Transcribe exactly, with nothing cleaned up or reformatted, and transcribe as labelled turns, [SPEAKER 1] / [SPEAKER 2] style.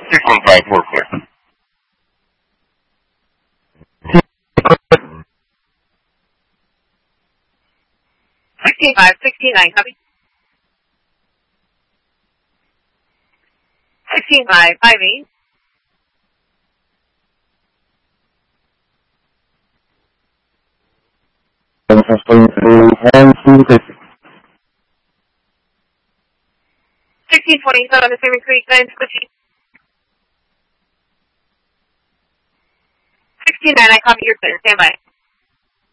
[SPEAKER 1] six one five, four clear.
[SPEAKER 2] sixteen five, sixteen nine, copy. sixteen five, five eight. sixteen twenty-seven, Pacific Creek, nine switching. sixteen nine, I copy your clear, stand by.